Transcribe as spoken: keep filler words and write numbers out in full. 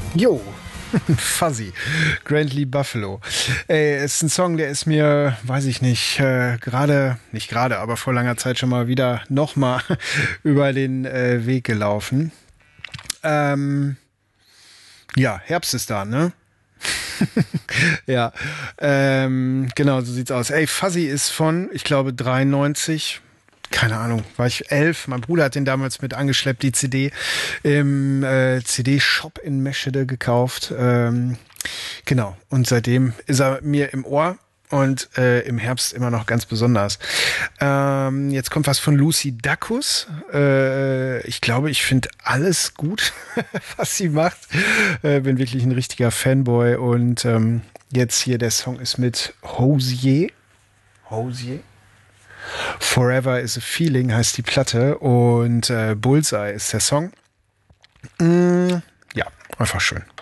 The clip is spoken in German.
Jo, Fuzzy, Grand Lee Buffalo. Ey, ist ein Song, der ist mir, weiß ich nicht, äh, gerade, nicht gerade, aber vor langer Zeit schon mal wieder nochmal über den äh, Weg gelaufen. Ähm, ja, Herbst ist da, ne? Ja, ähm, genau, so sieht's aus. Ey, Fuzzy ist von, ich glaube, dreiundneunzig. Keine Ahnung, war ich elf. Mein Bruder hat den damals mit angeschleppt, die C D im äh, C D-Shop in Meschede gekauft. Ähm, genau, und seitdem ist er mir im Ohr und äh, im Herbst immer noch ganz besonders. Ähm, jetzt kommt was von Lucy Dacus. Äh, ich glaube, ich finde alles gut, was sie macht. Äh, bin wirklich ein richtiger Fanboy und ähm, jetzt hier der Song ist mit Hosier. Hosier? Forever is a Feeling heißt die Platte und äh, Bullseye ist der Song. Mm, ja, einfach schön.